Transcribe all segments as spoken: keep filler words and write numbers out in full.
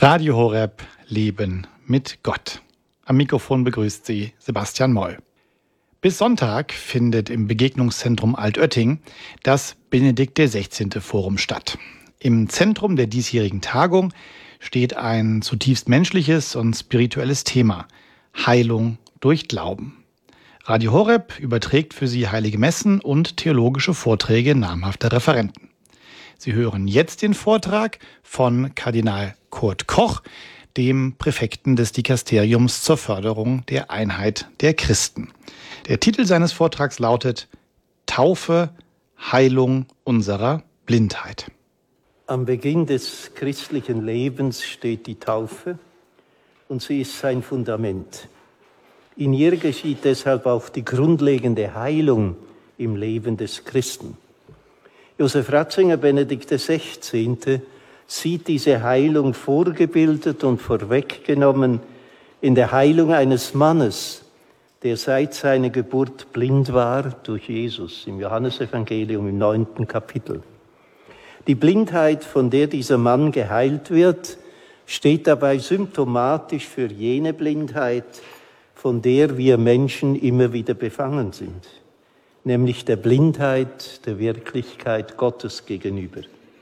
Radio Horeb, Leben mit Gott. Am Mikrofon begrüßt Sie Sebastian Moll. Bis Sonntag findet im Begegnungszentrum Altötting das Benedikt der sechzehnte Forum statt. Im Zentrum der diesjährigen Tagung steht ein zutiefst menschliches und spirituelles Thema: Heilung durch Glauben. Radio Horeb überträgt für Sie heilige Messen und theologische Vorträge namhafter Referenten. Sie hören jetzt den Vortrag von Kardinal Kurt Koch, dem Präfekten des Dikasteriums zur Förderung der Einheit der Christen. Der Titel seines Vortrags lautet Taufe, Heilung unserer Blindheit. Am Beginn des christlichen Lebens steht die Taufe und sie ist sein Fundament. In ihr geschieht deshalb auch die grundlegende Heilung im Leben des Christen. Josef Ratzinger, Benedikt der sechzehnte, sieht diese Heilung vorgebildet und vorweggenommen in der Heilung eines Mannes, der seit seiner Geburt blind war durch Jesus, im Johannesevangelium im neunten Kapitel. Die Blindheit, von der dieser Mann geheilt wird, steht dabei symptomatisch für jene Blindheit, von der wir Menschen immer wieder befangen sind, nämlich der Blindheit der Wirklichkeit Gottes gegenüber.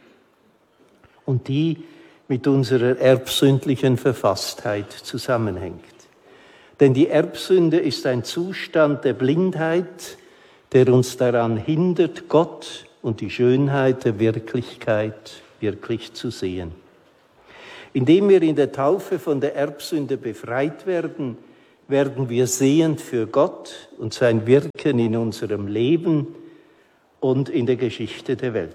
Und die mit unserer erbsündlichen Verfasstheit zusammenhängt. Denn die Erbsünde ist ein Zustand der Blindheit, der uns daran hindert, Gott und die Schönheit der Wirklichkeit wirklich zu sehen. Indem wir in der Taufe von der Erbsünde befreit werden, werden wir sehend für Gott und sein Wirken in unserem Leben und in der Geschichte der Welt.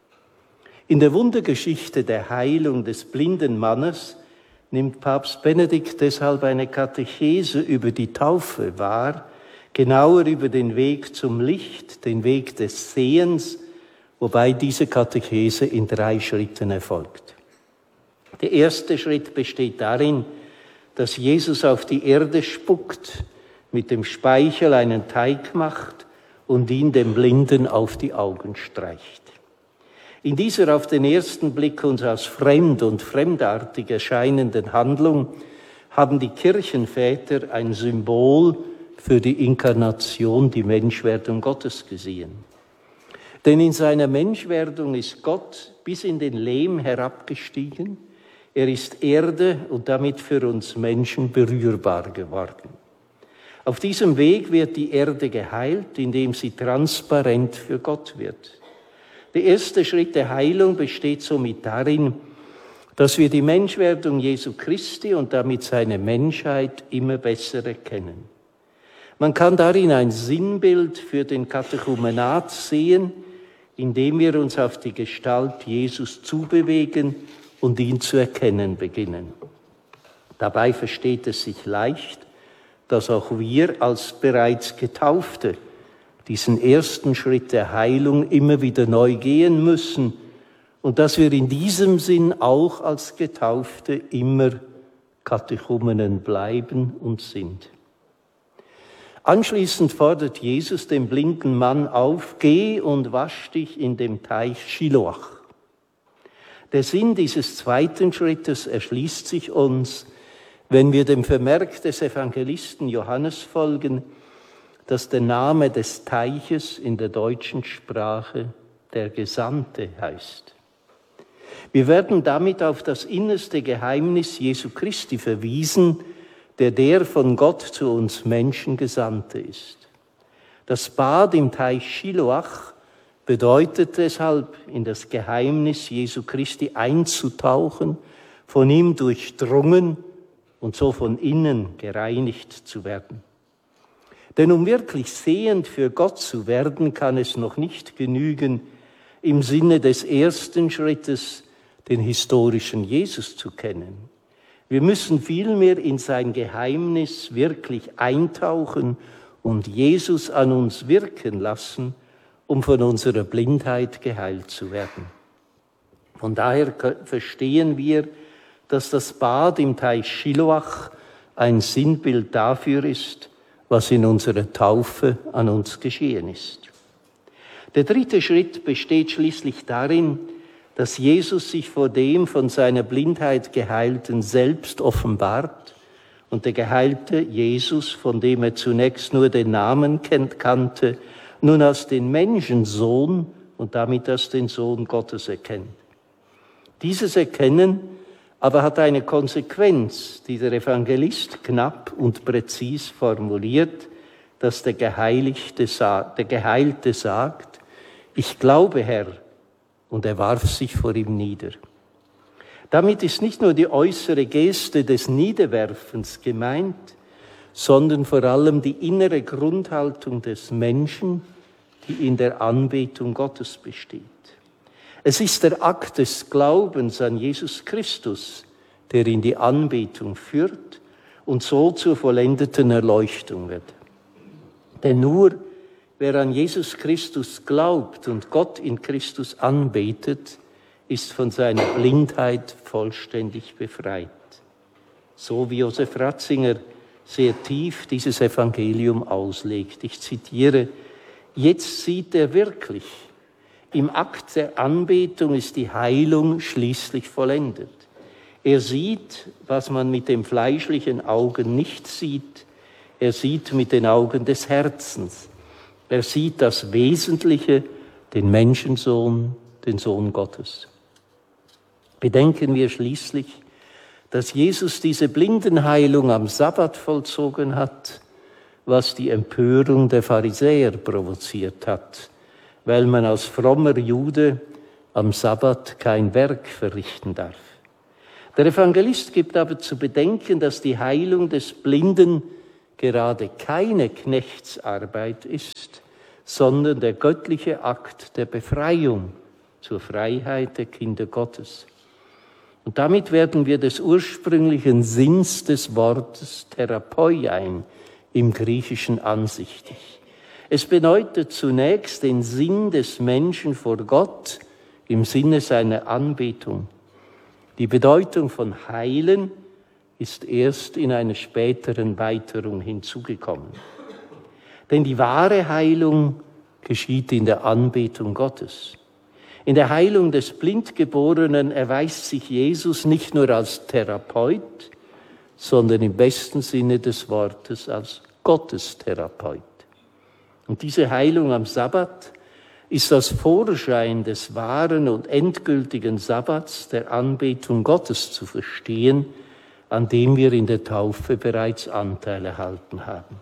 In der Wundergeschichte der Heilung des blinden Mannes nimmt Papst Benedikt deshalb eine Katechese über die Taufe wahr, genauer über den Weg zum Licht, den Weg des Sehens, wobei diese Katechese in drei Schritten erfolgt. Der erste Schritt besteht darin, dass Jesus auf die Erde spuckt, mit dem Speichel einen Teig macht und ihn dem Blinden auf die Augen streicht. In dieser auf den ersten Blick uns als fremd und fremdartig erscheinenden Handlung haben die Kirchenväter ein Symbol für die Inkarnation, die Menschwerdung Gottes gesehen. Denn in seiner Menschwerdung ist Gott bis in den Lehm herabgestiegen. Er ist Erde und damit für uns Menschen berührbar geworden. Auf diesem Weg wird die Erde geheilt, indem sie transparent für Gott wird. Der erste Schritt der Heilung besteht somit darin, dass wir die Menschwerdung Jesu Christi und damit seine Menschheit immer besser erkennen. Man kann darin ein Sinnbild für den Katechumenat sehen, indem wir uns auf die Gestalt Jesus zubewegen und ihn zu erkennen beginnen. Dabei versteht es sich leicht, dass auch wir als bereits Getaufte diesen ersten Schritt der Heilung immer wieder neu gehen müssen und dass wir in diesem Sinn auch als Getaufte immer Katechumenen bleiben und sind. Anschließend fordert Jesus den blinden Mann auf: Geh und wasch dich in dem Teich Schiloach. Der Sinn dieses zweiten Schrittes erschließt sich uns, wenn wir dem Vermerk des Evangelisten Johannes folgen, dass der Name des Teiches in der deutschen Sprache der Gesandte heißt. Wir werden damit auf das innerste Geheimnis Jesu Christi verwiesen, der der von Gott zu uns Menschen Gesandte ist. Das Bad im Teich Schiloach bedeutet deshalb, in das Geheimnis Jesu Christi einzutauchen, von ihm durchdrungen und so von innen gereinigt zu werden. Denn um wirklich sehend für Gott zu werden, kann es noch nicht genügen, im Sinne des ersten Schrittes den historischen Jesus zu kennen. Wir müssen vielmehr in sein Geheimnis wirklich eintauchen und Jesus an uns wirken lassen, um von unserer Blindheit geheilt zu werden. Von daher verstehen wir, dass das Bad im Teich Schiloach ein Sinnbild dafür ist, was in unserer Taufe an uns geschehen ist. Der dritte Schritt besteht schließlich darin, dass Jesus sich vor dem von seiner Blindheit Geheilten selbst offenbart und der Geheilte Jesus, von dem er zunächst nur den Namen kannte, nun als den Menschensohn und damit als den Sohn Gottes erkennt. Dieses Erkennen aber hat eine Konsequenz, die der Evangelist knapp und präzis formuliert, dass der Geheiligte, der Geheilte sagt, ich glaube, Herr, und er warf sich vor ihm nieder. Damit ist nicht nur die äußere Geste des Niederwerfens gemeint, sondern vor allem die innere Grundhaltung des Menschen, die in der Anbetung Gottes besteht. Es ist der Akt des Glaubens an Jesus Christus, der in die Anbetung führt und so zur vollendeten Erleuchtung wird. Denn nur wer an Jesus Christus glaubt und Gott in Christus anbetet, ist von seiner Blindheit vollständig befreit. So wie Josef Ratzinger sehr tief dieses Evangelium auslegt. Ich zitiere, jetzt sieht er wirklich, im Akt der Anbetung ist die Heilung schließlich vollendet. Er sieht, was man mit dem fleischlichen Augen nicht sieht. Er sieht mit den Augen des Herzens. Er sieht das Wesentliche, den Menschensohn, den Sohn Gottes. Bedenken wir schließlich, dass Jesus diese Blindenheilung am Sabbat vollzogen hat, was die Empörung der Pharisäer provoziert hat, weil man als frommer Jude am Sabbat kein Werk verrichten darf. Der Evangelist gibt aber zu bedenken, dass die Heilung des Blinden gerade keine Knechtsarbeit ist, sondern der göttliche Akt der Befreiung zur Freiheit der Kinder Gottes. Und damit werden wir des ursprünglichen Sinns des Wortes Therapeiein im Griechischen ansichtig. Es bedeutet zunächst den Sinn des Menschen vor Gott im Sinne seiner Anbetung. Die Bedeutung von heilen ist erst in einer späteren Weiterung hinzugekommen. Denn die wahre Heilung geschieht in der Anbetung Gottes. In der Heilung des Blindgeborenen erweist sich Jesus nicht nur als Therapeut, sondern im besten Sinne des Wortes als Gottestherapeut. Und diese Heilung am Sabbat ist als Vorschein des wahren und endgültigen Sabbats der Anbetung Gottes zu verstehen, an dem wir in der Taufe bereits Anteil erhalten haben.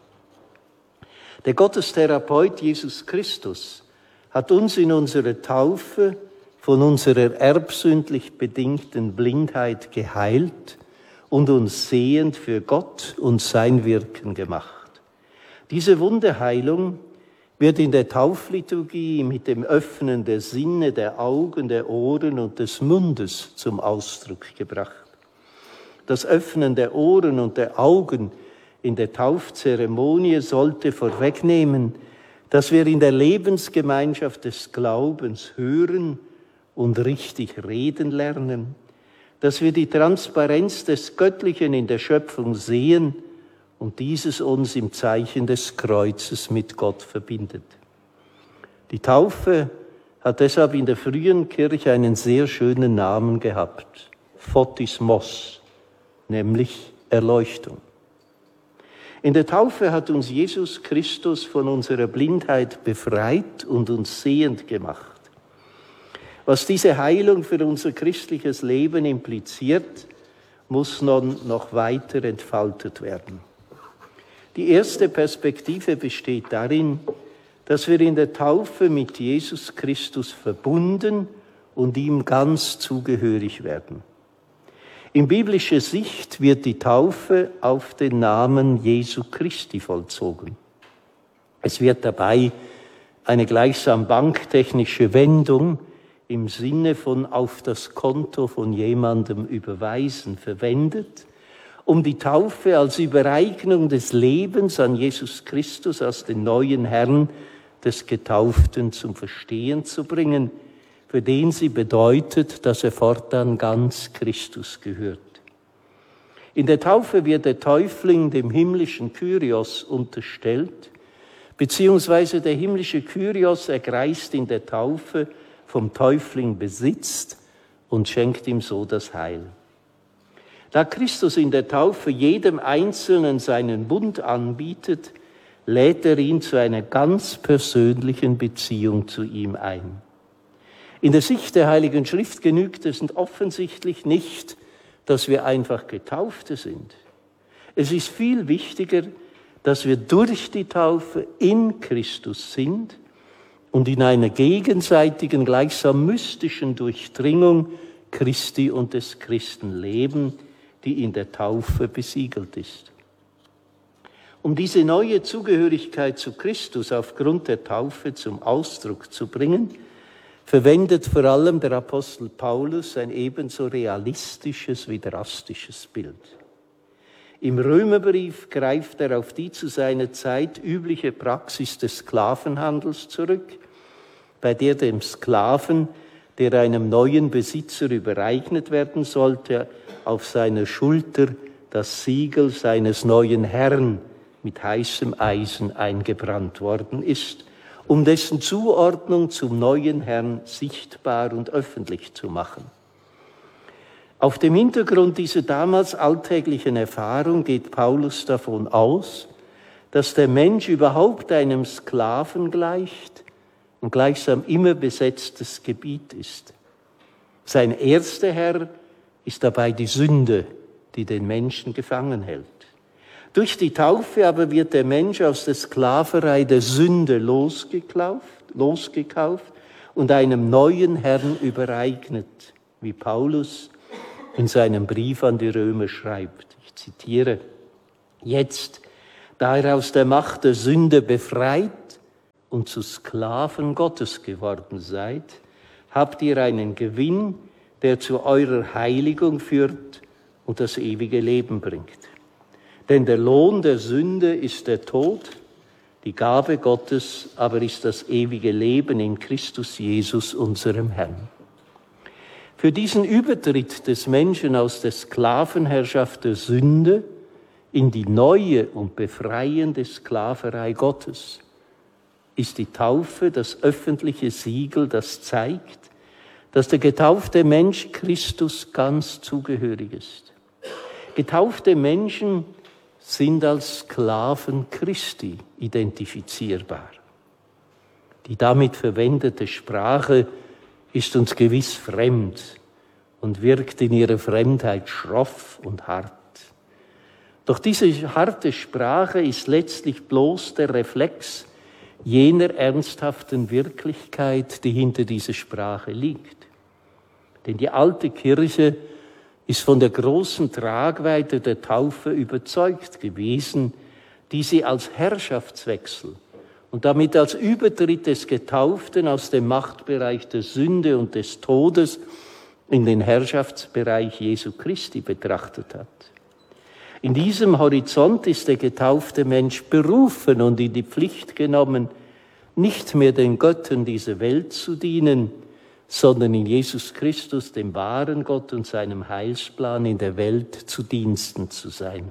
Der Gottestherapeut Jesus Christus hat uns in unserer Taufe von unserer erbsündlich bedingten Blindheit geheilt und uns sehend für Gott und sein Wirken gemacht. Diese Wunderheilung wird in der Taufliturgie mit dem Öffnen der Sinne, der Augen, der Ohren und des Mundes zum Ausdruck gebracht. Das Öffnen der Ohren und der Augen in der Taufzeremonie sollte vorwegnehmen, dass wir in der Lebensgemeinschaft des Glaubens hören und richtig reden lernen, dass wir die Transparenz des Göttlichen in der Schöpfung sehen und dieses uns im Zeichen des Kreuzes mit Gott verbindet. Die Taufe hat deshalb in der frühen Kirche einen sehr schönen Namen gehabt, Photismos, nämlich Erleuchtung. In der Taufe hat uns Jesus Christus von unserer Blindheit befreit und uns sehend gemacht. Was diese Heilung für unser christliches Leben impliziert, muss nun noch weiter entfaltet werden. Die erste Perspektive besteht darin, dass wir in der Taufe mit Jesus Christus verbunden und ihm ganz zugehörig werden. In biblischer Sicht wird die Taufe auf den Namen Jesu Christi vollzogen. Es wird dabei eine gleichsam banktechnische Wendung im Sinne von auf das Konto von jemandem überweisen verwendet, um die Taufe als Übereignung des Lebens an Jesus Christus als den neuen Herrn des Getauften zum Verstehen zu bringen, für den sie bedeutet, dass er fortan ganz Christus gehört. In der Taufe wird der Täufling dem himmlischen Kyrios unterstellt, beziehungsweise der himmlische Kyrios ergreift in der Taufe vom Täufling Besitz und schenkt ihm so das Heil. Da Christus in der Taufe jedem Einzelnen seinen Bund anbietet, lädt er ihn zu einer ganz persönlichen Beziehung zu ihm ein. In der Sicht der Heiligen Schrift genügt es offensichtlich nicht, dass wir einfach Getaufte sind. Es ist viel wichtiger, dass wir durch die Taufe in Christus sind und in einer gegenseitigen, gleichsam mystischen Durchdringung Christi und des Christen leben, die in der Taufe besiegelt ist. Um diese neue Zugehörigkeit zu Christus aufgrund der Taufe zum Ausdruck zu bringen, verwendet vor allem der Apostel Paulus ein ebenso realistisches wie drastisches Bild. Im Römerbrief greift er auf die zu seiner Zeit übliche Praxis des Sklavenhandels zurück, bei der dem Sklaven, der einem neuen Besitzer übereignet werden sollte, auf seiner Schulter das Siegel seines neuen Herrn mit heißem Eisen eingebrannt worden ist, um dessen Zuordnung zum neuen Herrn sichtbar und öffentlich zu machen. Auf dem Hintergrund dieser damals alltäglichen Erfahrung geht Paulus davon aus, dass der Mensch überhaupt einem Sklaven gleicht und gleichsam immer besetztes Gebiet ist. Sein erster Herr ist dabei die Sünde, die den Menschen gefangen hält. Durch die Taufe aber wird der Mensch aus der Sklaverei der Sünde losgekauft, losgekauft und einem neuen Herrn übereignet, wie Paulus in seinem Brief an die Römer schreibt. Ich zitiere: Jetzt, da ihr aus der Macht der Sünde befreit und zu Sklaven Gottes geworden seid, habt ihr einen Gewinn, der zu eurer Heiligung führt und das ewige Leben bringt. Denn der Lohn der Sünde ist der Tod, die Gabe Gottes aber ist das ewige Leben in Christus Jesus, unserem Herrn. Für diesen Übertritt des Menschen aus der Sklavenherrschaft der Sünde in die neue und befreiende Sklaverei Gottes ist die Taufe das öffentliche Siegel, das zeigt, dass der getaufte Mensch Christus ganz zugehörig ist. Getaufte Menschen sind als Sklaven Christi identifizierbar. Die damit verwendete Sprache ist uns gewiss fremd und wirkt in ihrer Fremdheit schroff und hart. Doch diese harte Sprache ist letztlich bloß der Reflex jener ernsthaften Wirklichkeit, die hinter dieser Sprache liegt. Denn die alte Kirche ist von der großen Tragweite der Taufe überzeugt gewesen, die sie als Herrschaftswechsel und damit als Übertritt des Getauften aus dem Machtbereich der Sünde und des Todes in den Herrschaftsbereich Jesu Christi betrachtet hat. In diesem Horizont ist der getaufte Mensch berufen und in die Pflicht genommen, nicht mehr den Göttern dieser Welt zu dienen, sondern in Jesus Christus, dem wahren Gott und seinem Heilsplan in der Welt zu Diensten zu sein.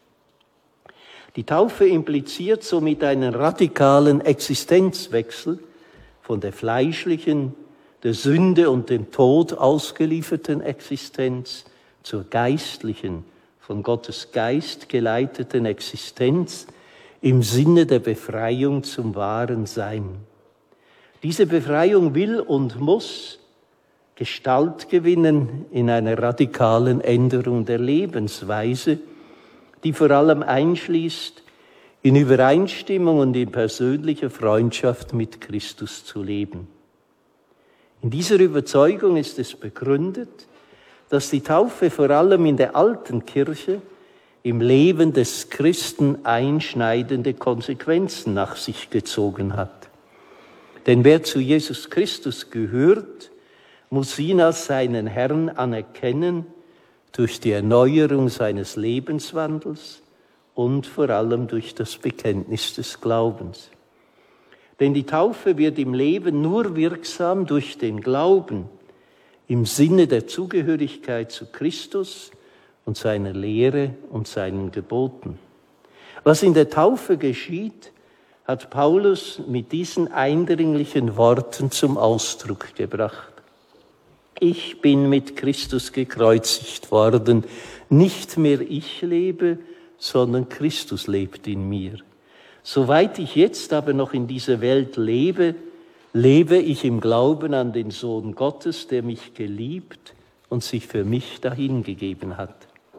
Die Taufe impliziert somit einen radikalen Existenzwechsel von der fleischlichen, der Sünde und dem Tod ausgelieferten Existenz zur geistlichen, von Gottes Geist geleiteten Existenz im Sinne der Befreiung zum wahren Sein. Diese Befreiung will und muss Gestalt gewinnen in einer radikalen Änderung der Lebensweise, die vor allem einschließt, in Übereinstimmung und in persönlicher Freundschaft mit Christus zu leben. In dieser Überzeugung ist es begründet, dass die Taufe vor allem in der alten Kirche im Leben des Christen einschneidende Konsequenzen nach sich gezogen hat. Denn wer zu Jesus Christus gehört, muss ihn als seinen Herrn anerkennen durch die Erneuerung seines Lebenswandels und vor allem durch das Bekenntnis des Glaubens. Denn die Taufe wird im Leben nur wirksam durch den Glauben im Sinne der Zugehörigkeit zu Christus und seiner Lehre und seinen Geboten. Was in der Taufe geschieht, hat Paulus mit diesen eindringlichen Worten zum Ausdruck gebracht. Ich bin mit Christus gekreuzigt worden. Nicht mehr ich lebe, sondern Christus lebt in mir. Soweit ich jetzt aber noch in dieser Welt lebe, lebe ich im Glauben an den Sohn Gottes, der mich geliebt und sich für mich dahingegeben hat.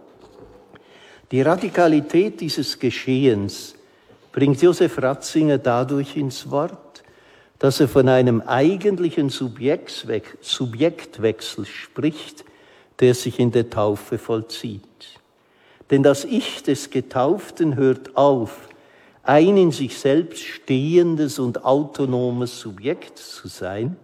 Die Radikalität dieses Geschehens bringt Josef Ratzinger dadurch ins Wort, dass er von einem eigentlichen Subjektwechsel spricht, der sich in der Taufe vollzieht. Denn das Ich des Getauften hört auf, ein in sich selbst stehendes und autonomes Subjekt zu sein.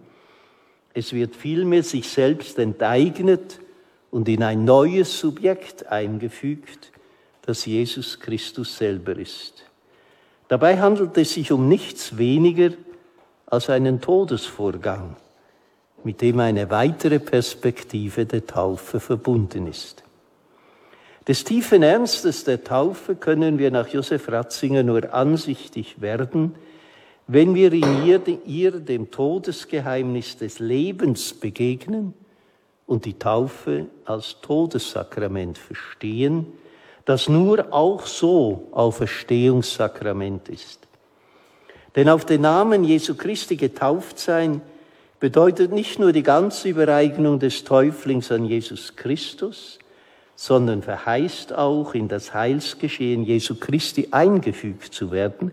Es wird vielmehr sich selbst enteignet und in ein neues Subjekt eingefügt, das Jesus Christus selber ist. Dabei handelt es sich um nichts weniger als einen Todesvorgang, mit dem eine weitere Perspektive der Taufe verbunden ist. Des tiefen Ernstes der Taufe können wir nach Josef Ratzinger nur ansichtig werden, wenn wir in ihr, ihr dem Todesgeheimnis des Lebens begegnen und die Taufe als Todessakrament verstehen, das nur auch so Auferstehungssakrament ist. Denn auf den Namen Jesu Christi getauft sein bedeutet nicht nur die ganze Übereignung des Täuflings an Jesus Christus, sondern verheißt auch, in das Heilsgeschehen Jesu Christi eingefügt zu werden,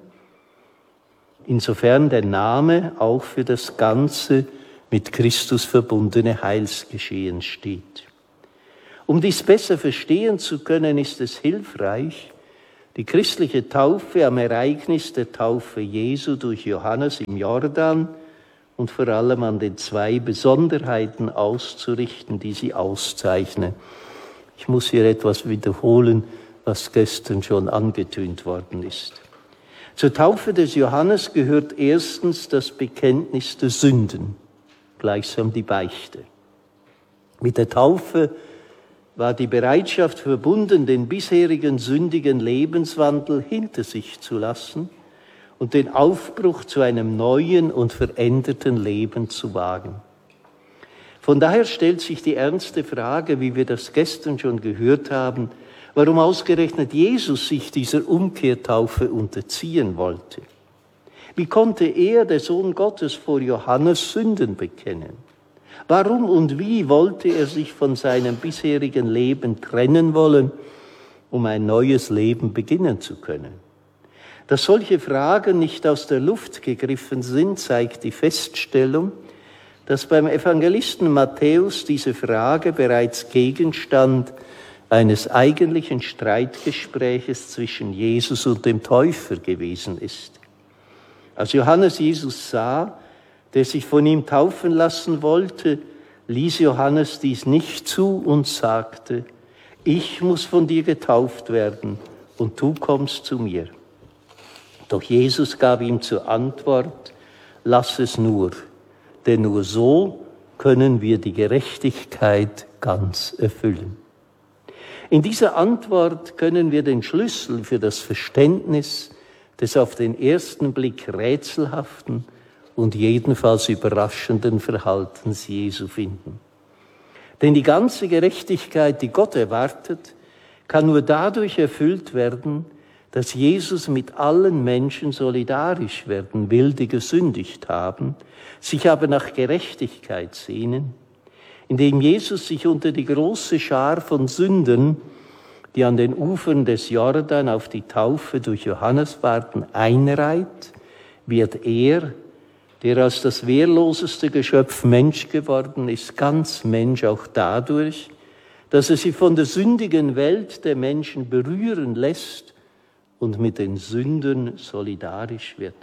insofern der Name auch für das ganze mit Christus verbundene Heilsgeschehen steht. Um dies besser verstehen zu können, ist es hilfreich, die christliche Taufe am Ereignis der Taufe Jesu durch Johannes im Jordan und vor allem an den zwei Besonderheiten auszurichten, die sie auszeichnen. Ich muss hier etwas wiederholen, was gestern schon angetönt worden ist. Zur Taufe des Johannes gehört erstens das Bekenntnis der Sünden, gleichsam die Beichte. Mit der Taufe war die Bereitschaft verbunden, den bisherigen sündigen Lebenswandel hinter sich zu lassen und den Aufbruch zu einem neuen und veränderten Leben zu wagen. Von daher stellt sich die ernste Frage, wie wir das gestern schon gehört haben, warum ausgerechnet Jesus sich dieser Umkehrtaufe unterziehen wollte. Wie konnte er, der Sohn Gottes, vor Johannes Sünden bekennen? Warum und wie wollte er sich von seinem bisherigen Leben trennen wollen, um ein neues Leben beginnen zu können? Dass solche Fragen nicht aus der Luft gegriffen sind, zeigt die Feststellung, dass beim Evangelisten Matthäus diese Frage bereits Gegenstand eines eigentlichen Streitgespräches zwischen Jesus und dem Täufer gewesen ist. Als Johannes Jesus sah, der sich von ihm taufen lassen wollte, ließ Johannes dies nicht zu und sagte: Ich muss von dir getauft werden und du kommst zu mir. Doch Jesus gab ihm zur Antwort: Lass es nur, denn nur so können wir die Gerechtigkeit ganz erfüllen. In dieser Antwort können wir den Schlüssel für das Verständnis des auf den ersten Blick rätselhaften und jedenfalls überraschenden Verhaltens Jesu finden. Denn die ganze Gerechtigkeit, die Gott erwartet, kann nur dadurch erfüllt werden, dass Jesus mit allen Menschen solidarisch werden will, die gesündigt haben, sich aber nach Gerechtigkeit sehnen, indem Jesus sich unter die große Schar von Sündern, die an den Ufern des Jordan auf die Taufe durch Johannes warten, einreiht, wird er, der als das wehrloseste Geschöpf Mensch geworden ist, ganz Mensch auch dadurch, dass er sich von der sündigen Welt der Menschen berühren lässt und mit den Sündern solidarisch wird.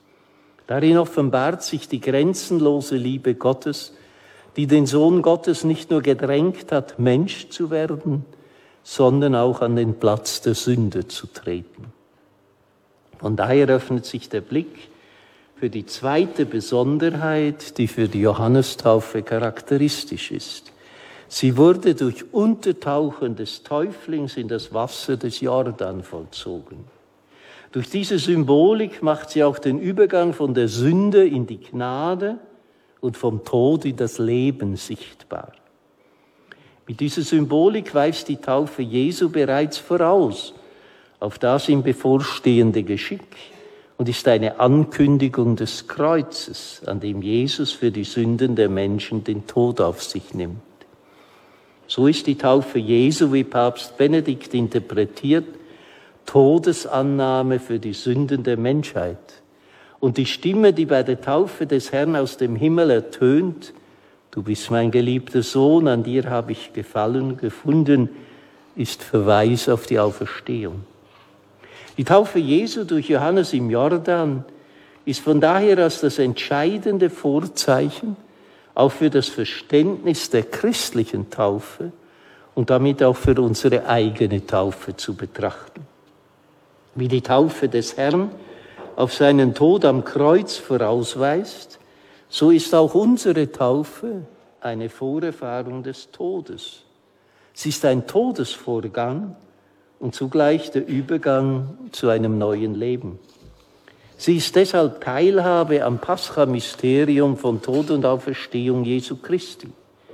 Darin offenbart sich die grenzenlose Liebe Gottes, die den Sohn Gottes nicht nur gedrängt hat, Mensch zu werden, sondern auch an den Platz der Sünde zu treten. Von daher öffnet sich der Blick für die zweite Besonderheit, die für die Johannestaufe charakteristisch ist. Sie wurde durch Untertauchen des Täuflings in das Wasser des Jordan vollzogen. Durch diese Symbolik macht sie auch den Übergang von der Sünde in die Gnade und vom Tod in das Leben sichtbar. Mit dieser Symbolik weist die Taufe Jesu bereits voraus auf das ihm bevorstehende Geschick und ist eine Ankündigung des Kreuzes, an dem Jesus für die Sünden der Menschen den Tod auf sich nimmt. So ist die Taufe Jesu, wie Papst Benedikt interpretiert, Todesannahme für die Sünden der Menschheit. Und die Stimme, die bei der Taufe des Herrn aus dem Himmel ertönt, du bist mein geliebter Sohn, an dir habe ich Gefallen gefunden, ist Verweis auf die Auferstehung. Die Taufe Jesu durch Johannes im Jordan ist von daher als das entscheidende Vorzeichen auch für das Verständnis der christlichen Taufe und damit auch für unsere eigene Taufe zu betrachten. Wie die Taufe des Herrn auf seinen Tod am Kreuz vorausweist, so ist auch unsere Taufe eine Vorerfahrung des Todes. Sie ist ein Todesvorgang und zugleich der Übergang zu einem neuen Leben. Sie ist deshalb Teilhabe am Pascha-Mysterium von Tod und Auferstehung Jesu Christi.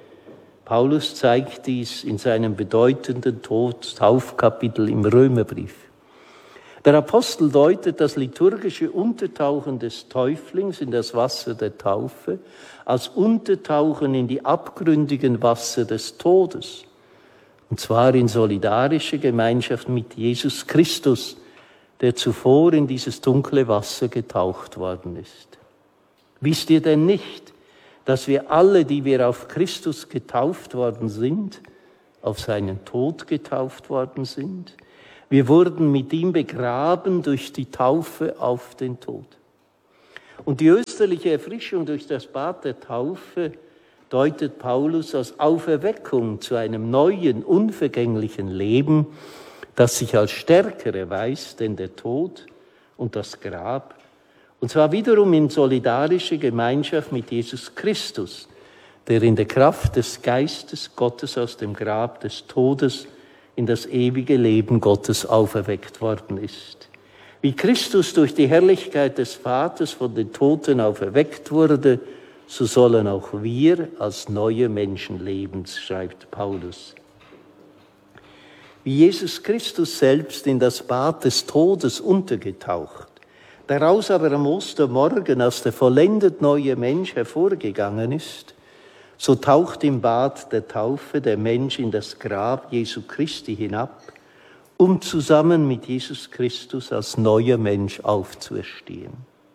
Paulus zeigt dies in seinem bedeutenden Taufkapitel im Römerbrief. Der Apostel deutet das liturgische Untertauchen des Täuflings in das Wasser der Taufe als Untertauchen in die abgründigen Wasser des Todes. Und zwar in solidarischer Gemeinschaft mit Jesus Christus, der zuvor in dieses dunkle Wasser getaucht worden ist. Wisst ihr denn nicht, dass wir alle, die wir auf Christus getauft worden sind, auf seinen Tod getauft worden sind? Wir wurden mit ihm begraben durch die Taufe auf den Tod. Und die österliche Erfrischung durch das Bad der Taufe deutet Paulus als Auferweckung zu einem neuen, unvergänglichen Leben, das sich als stärker erweist denn der Tod und das Grab, und zwar wiederum in solidarischer Gemeinschaft mit Jesus Christus, der in der Kraft des Geistes Gottes aus dem Grab des Todes in das ewige Leben Gottes auferweckt worden ist. Wie Christus durch die Herrlichkeit des Vaters von den Toten auferweckt wurde, so sollen auch wir als neue Menschen leben, schreibt Paulus. Wie Jesus Christus selbst in das Bad des Todes untergetaucht, daraus aber am Ostermorgen als der vollendet neue Mensch hervorgegangen ist, so taucht im Bad der Taufe der Mensch in das Grab Jesu Christi hinab, um zusammen mit Jesus Christus als neuer Mensch aufzuerstehen.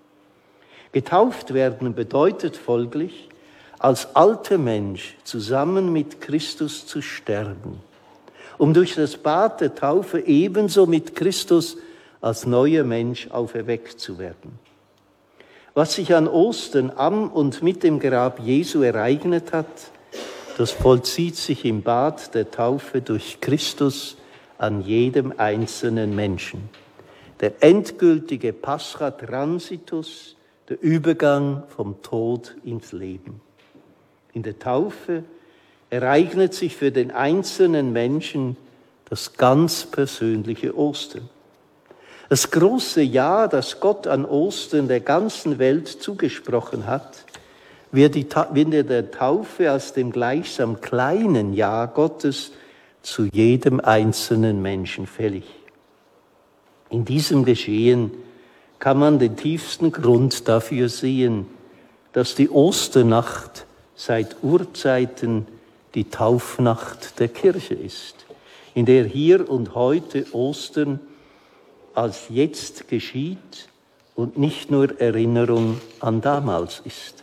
Getauft werden bedeutet folglich, als alter Mensch zusammen mit Christus zu sterben, um durch das Bad der Taufe ebenso mit Christus als neuer Mensch auferweckt zu werden. Was sich an Ostern am und mit dem Grab Jesu ereignet hat, das vollzieht sich im Bad der Taufe durch Christus an jedem einzelnen Menschen. Der endgültige Pascha-Transitus, der Übergang vom Tod ins Leben. In der Taufe ereignet sich für den einzelnen Menschen das ganz persönliche Ostern. Das große Ja, das Gott an Ostern der ganzen Welt zugesprochen hat, wird in der Taufe als dem gleichsam kleinen Ja Gottes zu jedem einzelnen Menschen fällig. In diesem Geschehen kann man den tiefsten Grund dafür sehen, dass die Osternacht seit Urzeiten die Taufnacht der Kirche ist, in der hier und heute Ostern als jetzt geschieht und nicht nur Erinnerung an damals ist.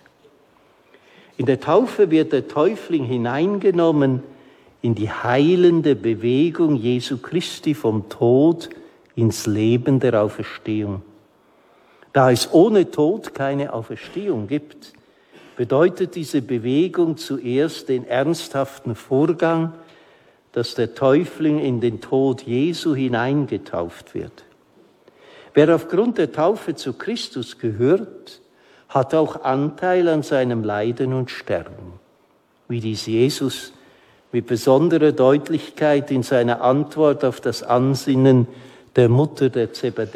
In der Taufe wird der Täufling hineingenommen in die heilende Bewegung Jesu Christi vom Tod ins Leben der Auferstehung. Da es ohne Tod keine Auferstehung gibt, bedeutet diese Bewegung zuerst den ernsthaften Vorgang, dass der Täufling in den Tod Jesu hineingetauft wird. Wer aufgrund der Taufe zu Christus gehört, hat auch Anteil an seinem Leiden und Sterben, wie dies Jesus mit besonderer Deutlichkeit in seiner Antwort auf das Ansinnen der Mutter der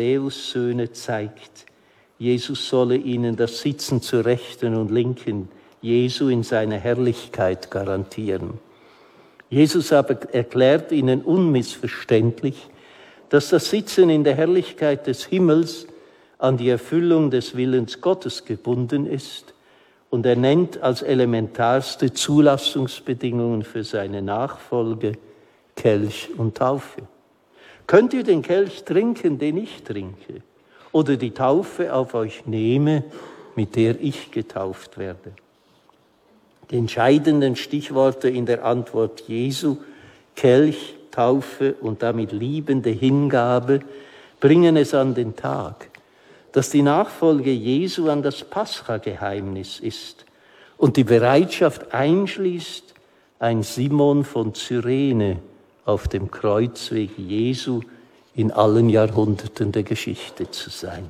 Zebedäus-Söhne zeigt. Jesus solle ihnen das Sitzen zur Rechten und Linken Jesu in seiner Herrlichkeit garantieren. Jesus aber erklärt ihnen unmissverständlich, dass das Sitzen in der Herrlichkeit des Himmels an die Erfüllung des Willens Gottes gebunden ist, und er nennt als elementarste Zulassungsbedingungen für seine Nachfolge Kelch und Taufe. Könnt ihr den Kelch trinken, den ich trinke, oder die Taufe auf euch nehme, mit der ich getauft werde? Die entscheidenden Stichworte in der Antwort Jesu, Kelch, Taufe und damit liebende Hingabe, bringen es an den Tag, dass die Nachfolge Jesu an das Pascha-Geheimnis ist und die Bereitschaft einschließt, ein Simon von Cyrene auf dem Kreuzweg Jesu in allen Jahrhunderten der Geschichte zu sein.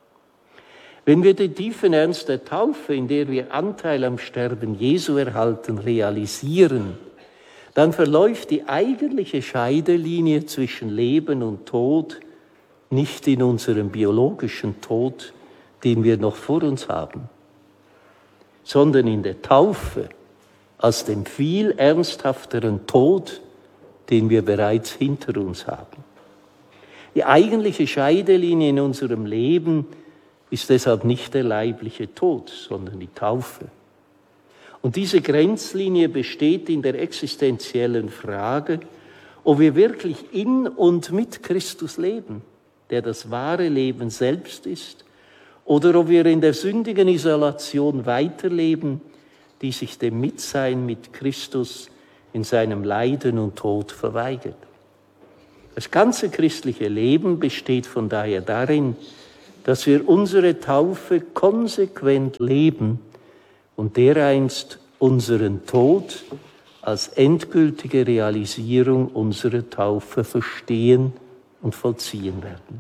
Wenn wir den tiefen Ernst der Taufe, in der wir Anteil am Sterben Jesu erhalten, realisieren, dann verläuft die eigentliche Scheidelinie zwischen Leben und Tod nicht in unserem biologischen Tod, den wir noch vor uns haben, sondern in der Taufe als dem viel ernsthafteren Tod, den wir bereits hinter uns haben. Die eigentliche Scheidelinie in unserem Leben ist deshalb nicht der leibliche Tod, sondern die Taufe. Und diese Grenzlinie besteht in der existenziellen Frage, ob wir wirklich in und mit Christus leben, der das wahre Leben selbst ist, oder ob wir in der sündigen Isolation weiterleben, die sich dem Mitsein mit Christus in seinem Leiden und Tod verweigert. Das ganze christliche Leben besteht von daher darin, dass wir unsere Taufe konsequent leben und dereinst unseren Tod als endgültige Realisierung unserer Taufe verstehen und vollziehen werden.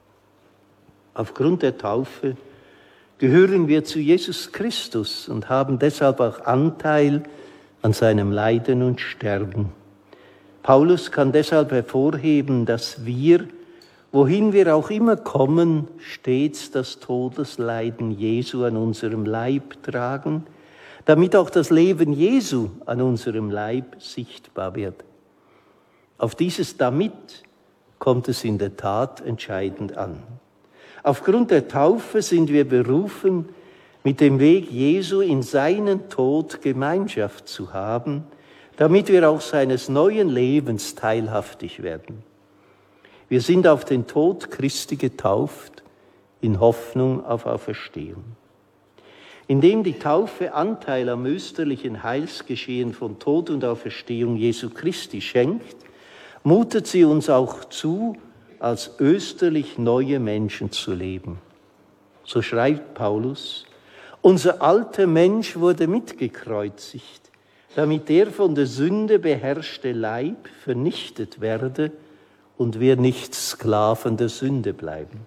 Aufgrund der Taufe gehören wir zu Jesus Christus und haben deshalb auch Anteil an seinem Leiden und Sterben. Paulus kann deshalb hervorheben, dass wir, wohin wir auch immer kommen, stets das Todesleiden Jesu an unserem Leib tragen, damit auch das Leben Jesu an unserem Leib sichtbar wird. Auf dieses Damit kommt es in der Tat entscheidend an. Aufgrund der Taufe sind wir berufen, mit dem Weg Jesu in seinen Tod Gemeinschaft zu haben, damit wir auch seines neuen Lebens teilhaftig werden. Wir sind auf den Tod Christi getauft, in Hoffnung auf Auferstehung. Indem die Taufe Anteil am österlichen Heilsgeschehen von Tod und Auferstehung Jesu Christi schenkt, mutet sie uns auch zu, als österlich neue Menschen zu leben. So schreibt Paulus: Unser alter Mensch wurde mitgekreuzigt, damit der von der Sünde beherrschte Leib vernichtet werde und wir nicht Sklaven der Sünde bleiben.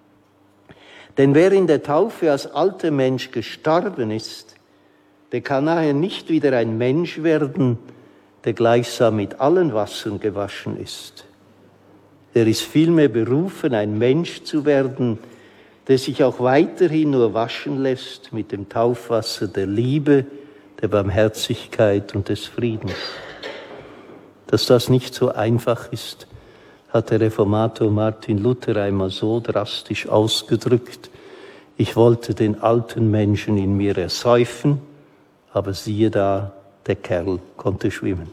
Denn wer in der Taufe als alter Mensch gestorben ist, der kann nachher nicht wieder ein Mensch werden, der gleichsam mit allen Wassern gewaschen ist. Er ist vielmehr berufen, ein Mensch zu werden, der sich auch weiterhin nur waschen lässt mit dem Taufwasser der Liebe, der Barmherzigkeit und des Friedens. Dass das nicht so einfach ist, hat der Reformator Martin Luther einmal so drastisch ausgedrückt: Ich wollte den alten Menschen in mir ersäufen, aber siehe da, der Kerl konnte schwimmen.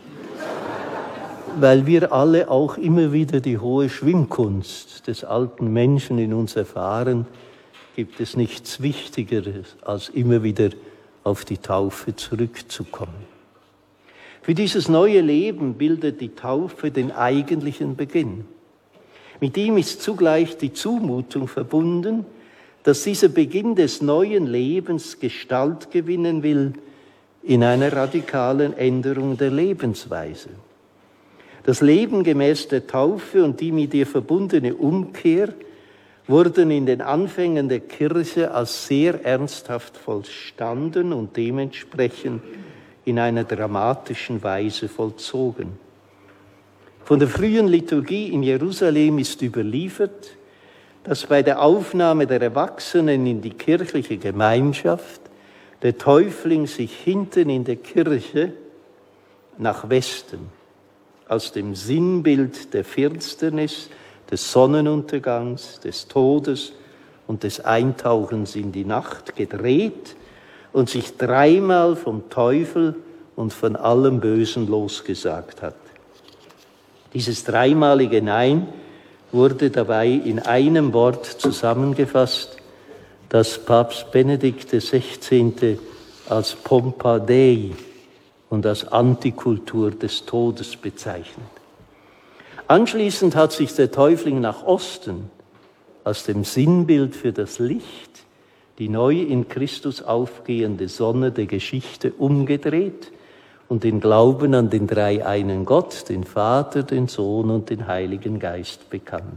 Weil wir alle auch immer wieder die hohe Schwimmkunst des alten Menschen in uns erfahren, gibt es nichts Wichtigeres, als immer wieder auf die Taufe zurückzukommen. Für dieses neue Leben bildet die Taufe den eigentlichen Beginn. Mit ihm ist zugleich die Zumutung verbunden, dass dieser Beginn des neuen Lebens Gestalt gewinnen will in einer radikalen Änderung der Lebensweise. Das Leben gemäß der Taufe und die mit ihr verbundene Umkehr wurden in den Anfängen der Kirche als sehr ernsthaft vollstanden und dementsprechend in einer dramatischen Weise vollzogen. Von der frühen Liturgie in Jerusalem ist überliefert, dass bei der Aufnahme der Erwachsenen in die kirchliche Gemeinschaft der Täufling sich hinten in der Kirche nach Westen, aus dem Sinnbild der Finsternis, des Sonnenuntergangs, des Todes und des Eintauchens in die Nacht gedreht und sich dreimal vom Teufel und von allem Bösen losgesagt hat. Dieses dreimalige Nein wurde dabei in einem Wort zusammengefasst, das Papst Benedikt der Sechzehnte als Pompa Dei und als Antikultur des Todes bezeichnet. Anschließend hat sich der Täufling nach Osten, aus dem Sinnbild für das Licht, die neu in Christus aufgehende Sonne der Geschichte, umgedreht und den Glauben an den dreieinen Gott, den Vater, den Sohn und den Heiligen Geist bekannt.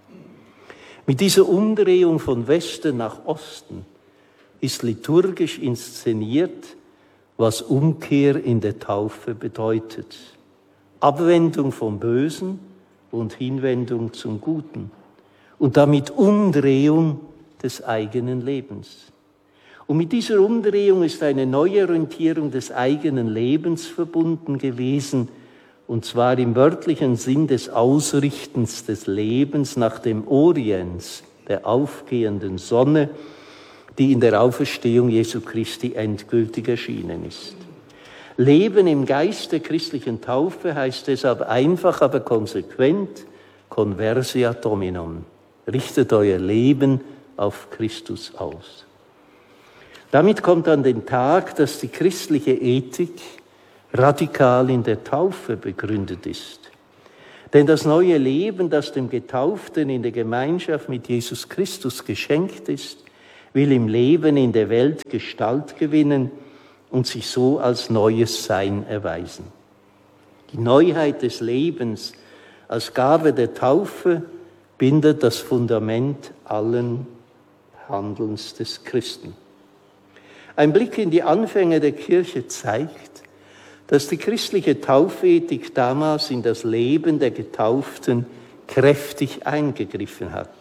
Mit dieser Umdrehung von Westen nach Osten ist liturgisch inszeniert, was Umkehr in der Taufe bedeutet. Abwendung vom Bösen und Hinwendung zum Guten. Und damit Umdrehung des eigenen Lebens. Und mit dieser Umdrehung ist eine Neuorientierung des eigenen Lebens verbunden gewesen, und zwar im wörtlichen Sinn des Ausrichtens des Lebens nach dem Orients, der aufgehenden Sonne, die in der Auferstehung Jesu Christi endgültig erschienen ist. Leben im Geist der christlichen Taufe heißt deshalb einfach, aber konsequent, Conversia Dominum. Richtet euer Leben auf Christus aus. Damit kommt an den Tag, dass die christliche Ethik radikal in der Taufe begründet ist. Denn das neue Leben, das dem Getauften in der Gemeinschaft mit Jesus Christus geschenkt ist, will im Leben in der Welt Gestalt gewinnen und sich so als neues Sein erweisen. Die Neuheit des Lebens als Gabe der Taufe bindet das Fundament allen Handelns des Christen. Ein Blick in die Anfänge der Kirche zeigt, dass die christliche Taufethik damals in das Leben der Getauften kräftig eingegriffen hat.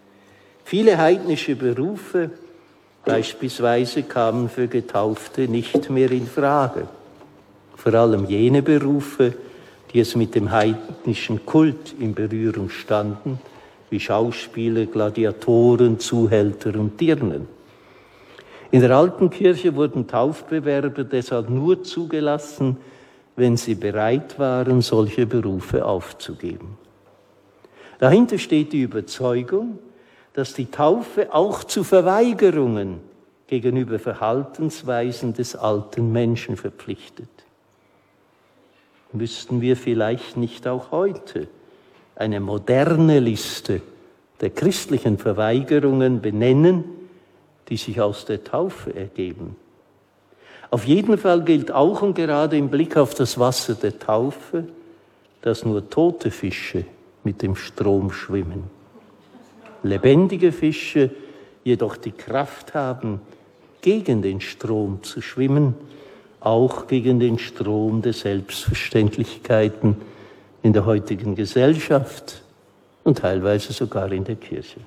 Viele heidnische Berufe beispielsweise kamen für Getaufte nicht mehr in Frage. Vor allem jene Berufe, die es mit dem heidnischen Kult in Berührung standen, wie Schauspieler, Gladiatoren, Zuhälter und Dirnen. In der alten Kirche wurden Taufbewerber deshalb nur zugelassen, wenn sie bereit waren, solche Berufe aufzugeben. Dahinter steht die Überzeugung, dass die Taufe auch zu Verweigerungen gegenüber Verhaltensweisen des alten Menschen verpflichtet. Müssten wir vielleicht nicht auch heute eine moderne Liste der christlichen Verweigerungen benennen, die sich aus der Taufe ergeben? Auf jeden Fall gilt auch und gerade im Blick auf das Wasser der Taufe, dass nur tote Fische mit dem Strom schwimmen. Lebendige Fische jedoch die Kraft haben, gegen den Strom zu schwimmen, auch gegen den Strom der Selbstverständlichkeiten in der heutigen Gesellschaft und teilweise sogar in der Kirche.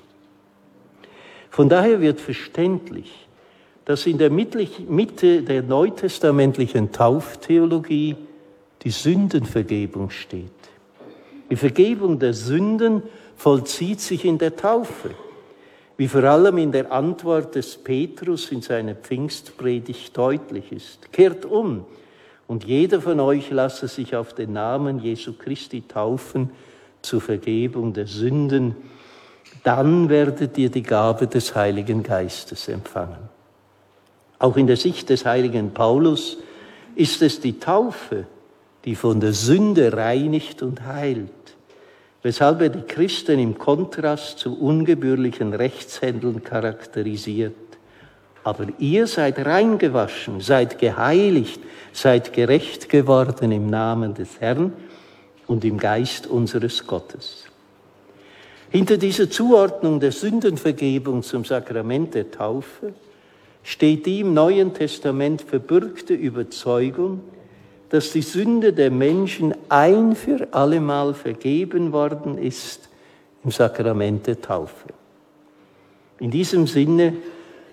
Von daher wird verständlich, dass in der Mitte der neutestamentlichen Tauftheologie die Sündenvergebung steht. Die Vergebung der Sünden vollzieht sich in der Taufe, wie vor allem in der Antwort des Petrus in seiner Pfingstpredigt deutlich ist. Kehrt um und jeder von euch lasse sich auf den Namen Jesu Christi taufen zur Vergebung der Sünden, dann werdet ihr die Gabe des Heiligen Geistes empfangen. Auch in der Sicht des heiligen Paulus ist es die Taufe, die von der Sünde reinigt und heilt, weshalb er die Christen im Kontrast zu ungebührlichen Rechtshändeln charakterisiert. Aber ihr seid reingewaschen, seid geheiligt, seid gerecht geworden im Namen des Herrn und im Geist unseres Gottes. Hinter dieser Zuordnung der Sündenvergebung zum Sakrament der Taufe steht die im Neuen Testament verbürgte Überzeugung, dass die Sünde der Menschen ein für allemal vergeben worden ist im Sakrament der Taufe. In diesem Sinne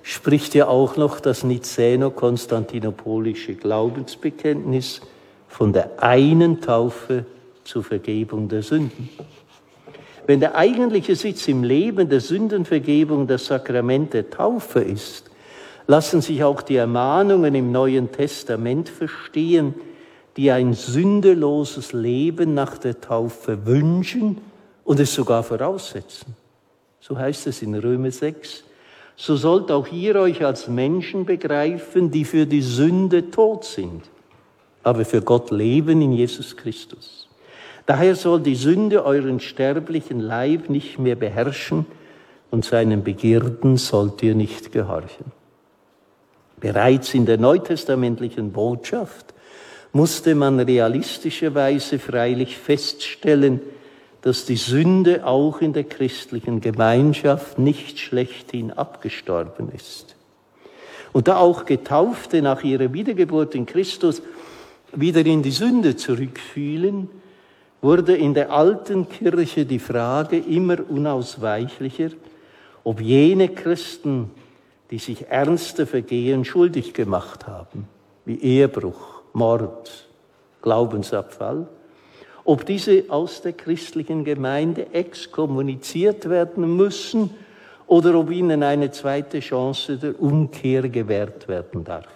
spricht ja auch noch das Nicäno-Konstantinopolische Glaubensbekenntnis von der einen Taufe zur Vergebung der Sünden. Wenn der eigentliche Sitz im Leben der Sündenvergebung das Sakrament der Taufe ist, lassen sich auch die Ermahnungen im Neuen Testament verstehen, die ein sündeloses Leben nach der Taufe wünschen und es sogar voraussetzen. So heißt es in Römer sechs. So sollt auch ihr euch als Menschen begreifen, die für die Sünde tot sind, aber für Gott leben in Jesus Christus. Daher soll die Sünde euren sterblichen Leib nicht mehr beherrschen und seinen Begierden sollt ihr nicht gehorchen. Bereits in der neutestamentlichen Botschaft musste man realistischerweise freilich feststellen, dass die Sünde auch in der christlichen Gemeinschaft nicht schlechthin abgestorben ist. Und da auch Getaufte nach ihrer Wiedergeburt in Christus wieder in die Sünde zurückfielen, wurde in der alten Kirche die Frage immer unausweichlicher, ob jene Christen, die sich ernste Vergehen schuldig gemacht haben, wie Ehebruch, Mord, Glaubensabfall, ob diese aus der christlichen Gemeinde exkommuniziert werden müssen oder ob ihnen eine zweite Chance der Umkehr gewährt werden darf.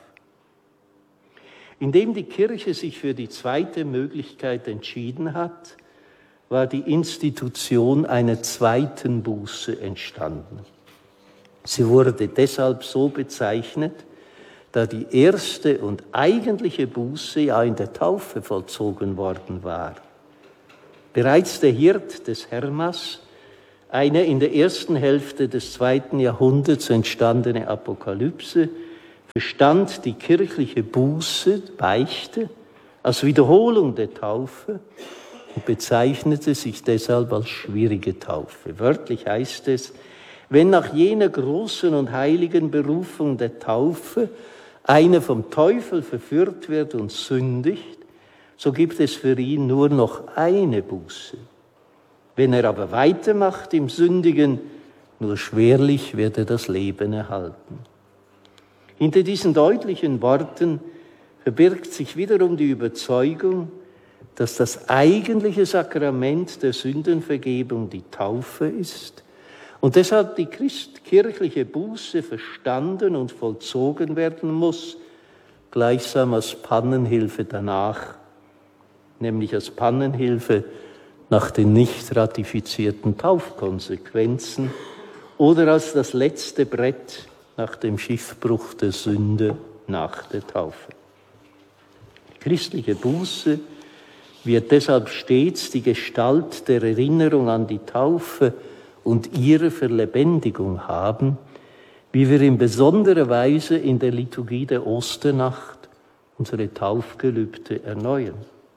Indem die Kirche sich für die zweite Möglichkeit entschieden hat, war die Institution einer zweiten Buße entstanden. Sie wurde deshalb so bezeichnet, da die erste und eigentliche Buße ja in der Taufe vollzogen worden war. Bereits der Hirt des Hermas, eine in der ersten Hälfte des zweiten Jahrhunderts entstandene Apokalypse, verstand die kirchliche Buße, Beichte, als Wiederholung der Taufe und bezeichnete sich deshalb als schwierige Taufe. Wörtlich heißt es, wenn nach jener großen und heiligen Berufung der Taufe einer vom Teufel verführt wird und sündigt, so gibt es für ihn nur noch eine Buße. Wenn er aber weitermacht im Sündigen, nur schwerlich wird er das Leben erhalten. Hinter diesen deutlichen Worten verbirgt sich wiederum die Überzeugung, dass das eigentliche Sakrament der Sündenvergebung die Taufe ist und deshalb die christkirchliche Buße verstanden und vollzogen werden muss, gleichsam als Pannenhilfe danach, nämlich als Pannenhilfe nach den nicht ratifizierten Taufkonsequenzen oder als das letzte Brett nach dem Schiffbruch der Sünde nach der Taufe. Die christliche Buße wird deshalb stets die Gestalt der Erinnerung an die Taufe und ihre Verlebendigung haben, wie wir in besonderer Weise in der Liturgie der Osternacht unsere Taufgelübde erneuern.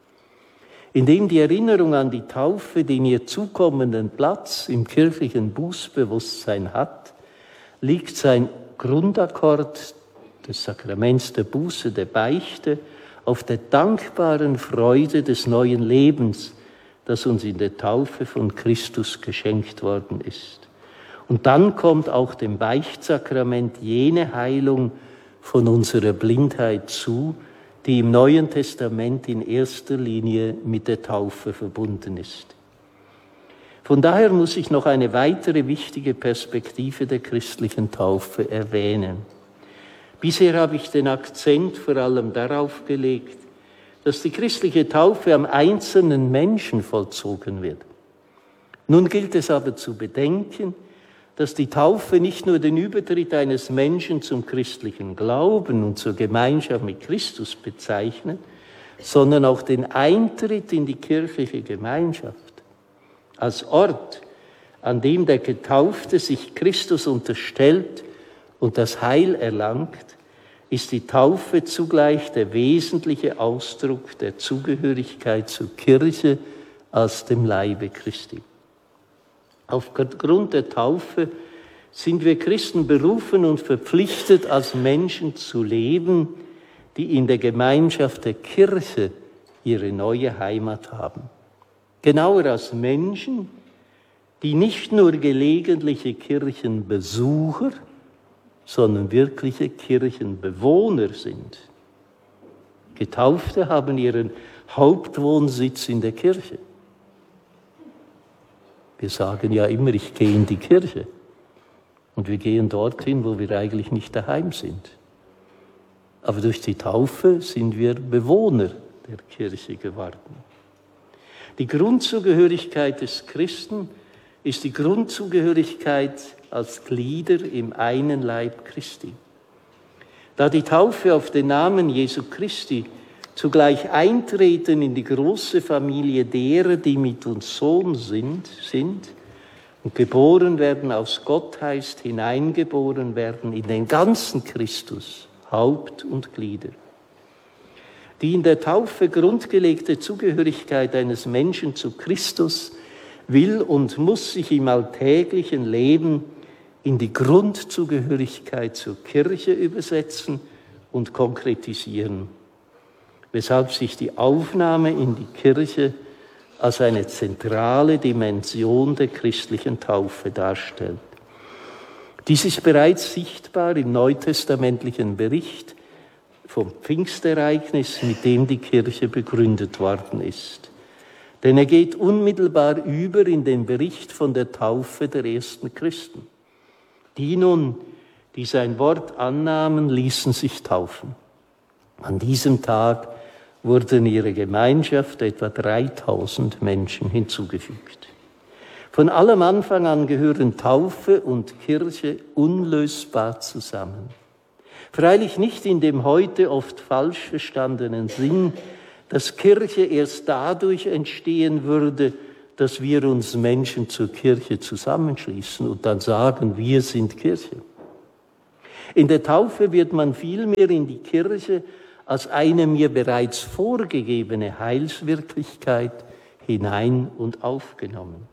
Indem die Erinnerung an die Taufe den ihr zukommenden Platz im kirchlichen Bußbewusstsein hat, liegt sein Grundakkord des Sakraments der Buße, der Beichte, auf der dankbaren Freude des neuen Lebens, das uns in der Taufe von Christus geschenkt worden ist. Und dann kommt auch dem Beichtsakrament jene Heilung von unserer Blindheit zu, die im Neuen Testament in erster Linie mit der Taufe verbunden ist. Von daher muss ich noch eine weitere wichtige Perspektive der christlichen Taufe erwähnen. Bisher habe ich den Akzent vor allem darauf gelegt, dass die christliche Taufe am einzelnen Menschen vollzogen wird. Nun gilt es aber zu bedenken, dass die Taufe nicht nur den Übertritt eines Menschen zum christlichen Glauben und zur Gemeinschaft mit Christus bezeichnet, sondern auch den Eintritt in die kirchliche Gemeinschaft. Als Ort, an dem der Getaufte sich Christus unterstellt und das Heil erlangt, ist die Taufe zugleich der wesentliche Ausdruck der Zugehörigkeit zur Kirche als dem Leibe Christi. Aufgrund der Taufe sind wir Christen berufen und verpflichtet, als Menschen zu leben, die in der Gemeinschaft der Kirche ihre neue Heimat haben. Genauer als Menschen, die nicht nur gelegentliche Kirchenbesucher, sondern wirkliche Kirchenbewohner sind. Getaufte haben ihren Hauptwohnsitz in der Kirche. Wir sagen ja immer, ich gehe in die Kirche. Und wir gehen dorthin, wo wir eigentlich nicht daheim sind. Aber durch die Taufe sind wir Bewohner der Kirche geworden. Die Grundzugehörigkeit des Christen ist die Grundzugehörigkeit als Glieder im einen Leib Christi. Da die Taufe auf den Namen Jesu Christi zugleich Eintreten in die große Familie derer, die mit uns Sohn sind, sind und geboren werden aus Gott heißt, hineingeboren werden in den ganzen Christus, Haupt und Glieder. Die in der Taufe grundgelegte Zugehörigkeit eines Menschen zu Christus will und muss sich im alltäglichen Leben in die Grundzugehörigkeit zur Kirche übersetzen und konkretisieren, weshalb sich die Aufnahme in die Kirche als eine zentrale Dimension der christlichen Taufe darstellt. Dies ist bereits sichtbar im neutestamentlichen Bericht vom Pfingstereignis, mit dem die Kirche begründet worden ist. Denn er geht unmittelbar über in den Bericht von der Taufe der ersten Christen. Die nun, die sein Wort annahmen, ließen sich taufen. An diesem Tag wurden ihrer Gemeinschaft etwa dreitausend Menschen hinzugefügt. Von allem Anfang an gehören Taufe und Kirche unlösbar zusammen. Freilich nicht in dem heute oft falsch verstandenen Sinn, dass Kirche erst dadurch entstehen würde, dass wir uns Menschen zur Kirche zusammenschließen und dann sagen, wir sind Kirche. In der Taufe wird man vielmehr in die Kirche als eine mir bereits vorgegebene Heilswirklichkeit hinein und aufgenommen.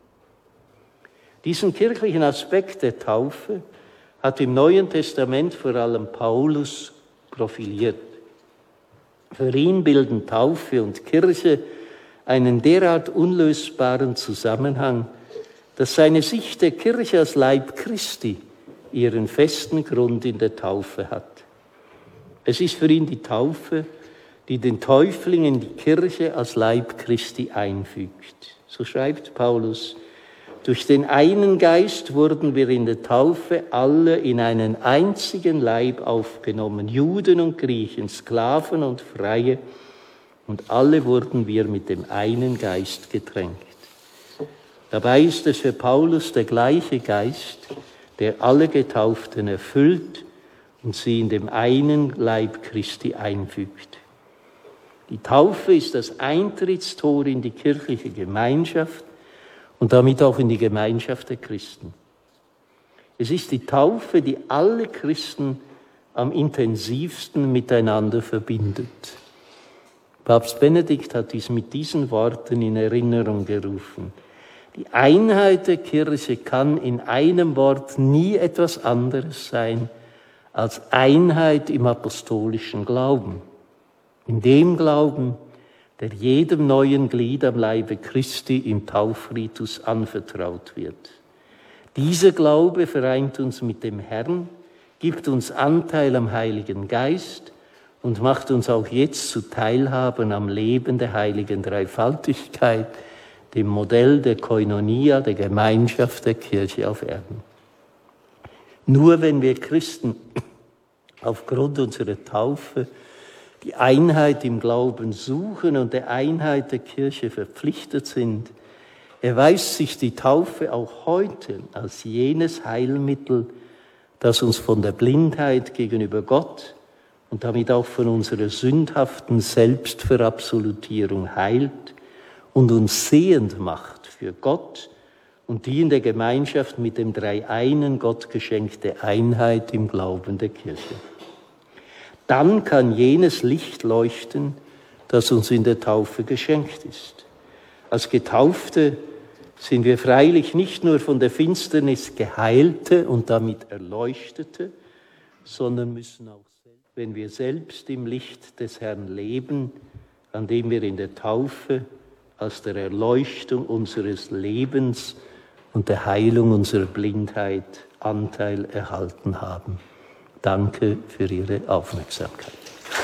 Diesen kirchlichen Aspekt der Taufe hat im Neuen Testament vor allem Paulus profiliert. Für ihn bilden Taufe und Kirche einen derart unlösbaren Zusammenhang, dass seine Sicht der Kirche als Leib Christi ihren festen Grund in der Taufe hat. Es ist für ihn die Taufe, die den Täufling in die Kirche als Leib Christi einfügt. So schreibt Paulus: Durch den einen Geist wurden wir in der Taufe alle in einen einzigen Leib aufgenommen, Juden und Griechen, Sklaven und Freie, und alle wurden wir mit dem einen Geist getränkt. Dabei ist es für Paulus der gleiche Geist, der alle Getauften erfüllt und sie in dem einen Leib Christi einfügt. Die Taufe ist das Eintrittstor in die kirchliche Gemeinschaft und damit auch in die Gemeinschaft der Christen. Es ist die Taufe, die alle Christen am intensivsten miteinander verbindet. Papst Benedikt hat dies mit diesen Worten in Erinnerung gerufen. Die Einheit der Kirche kann in einem Wort nie etwas anderes sein als Einheit im apostolischen Glauben. In dem Glauben, der jedem neuen Glied am Leibe Christi im Taufritus anvertraut wird. Dieser Glaube vereint uns mit dem Herrn, gibt uns Anteil am Heiligen Geist und macht uns auch jetzt zu Teilhabern am Leben der heiligen Dreifaltigkeit, dem Modell der Koinonia, der Gemeinschaft der Kirche auf Erden. Nur wenn wir Christen aufgrund unserer Taufe die Einheit im Glauben suchen und der Einheit der Kirche verpflichtet sind, erweist sich die Taufe auch heute als jenes Heilmittel, das uns von der Blindheit gegenüber Gott und damit auch von unserer sündhaften Selbstverabsolutierung heilt und uns sehend macht für Gott und die in der Gemeinschaft mit dem Dreieinen Gott geschenkte Einheit im Glauben der Kirche. Dann kann jenes Licht leuchten, das uns in der Taufe geschenkt ist. Als Getaufte sind wir freilich nicht nur von der Finsternis Geheilte und damit Erleuchtete, sondern müssen auch, wenn wir selbst im Licht des Herrn leben, an dem wir in der Taufe als der Erleuchtung unseres Lebens und der Heilung unserer Blindheit Anteil erhalten haben. Danke für Ihre Aufmerksamkeit.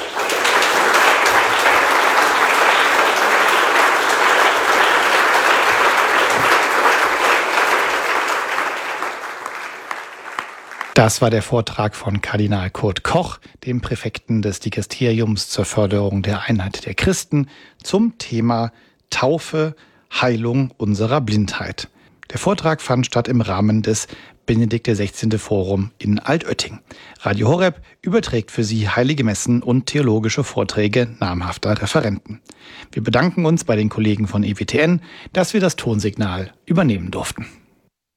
Das war der Vortrag von Kardinal Kurt Koch, dem Präfekten des Dikasteriums zur Förderung der Einheit der Christen, zum Thema Taufe, Heilung unserer Blindheit. Der Vortrag fand statt im Rahmen des Benedikt der sechzehnte Forum in Altötting. Radio Horeb überträgt für Sie heilige Messen und theologische Vorträge namhafter Referenten. Wir bedanken uns bei den Kollegen von E W T N, dass wir das Tonsignal übernehmen durften.